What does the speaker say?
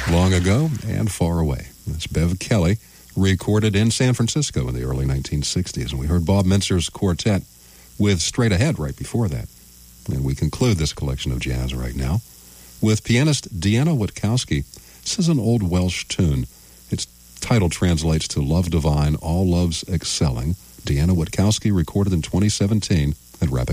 Long Ago and Far Away. That's Bev Kelly, recorded in San Francisco in the early 1960s. And we heard Bob Mintzer's quartet with Straight Ahead right before that. And we conclude this collection of jazz right now with pianist Deanna Witkowski. This is an old Welsh tune. Its title translates to Love Divine, All Loves Excelling. Deanna Witkowski, recorded in 2017 at Rapid